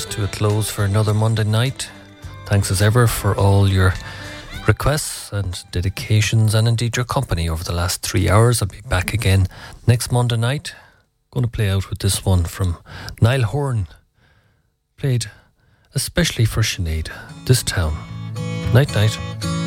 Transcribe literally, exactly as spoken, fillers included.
us to a close for another Monday night. Thanks as ever for all your requests and dedications and indeed your company over the last three hours. I'll be back again next Monday night. Going to play out with this one from Niall Horan, played especially for Sinead, This Town. Night night.